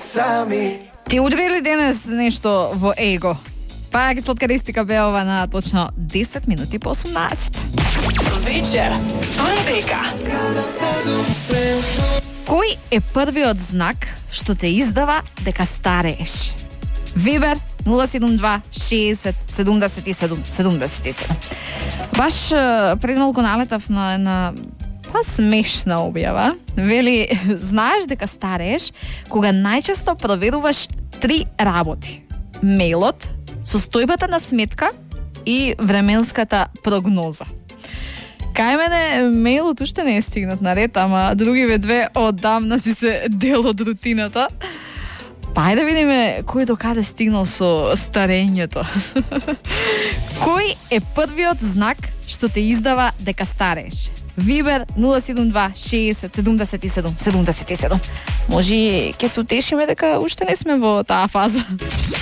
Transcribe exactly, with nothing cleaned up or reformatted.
Ти удри ли денес нешто во его? Па ги сладкаристика беова на точно десет минути по осумнаесет. Вечер со Дека. Кој е првиот знак што те издава дека старееш? Вибер нула седум два шеесет седумдесет и седум седумдесет и седум. Баш пред малку налетав на една па смешна објава. Вели, знаеш дека старееш кога најчесто проверуваш три работи. Мејлот, состојбата на сметка и временската прогноза. Кај мене мејлот уште не е стигнат на ред, ама другиве две одамна си се дел од рутината. Па ајде видиме кој до каде стигнал со старењето. Кој е првиот знак што те издава дека старееш? Вибер нула седум два шеесет седумдесет и седум седумдесет и седум. Може ќе се утешиме дека уште не сме во таа фаза.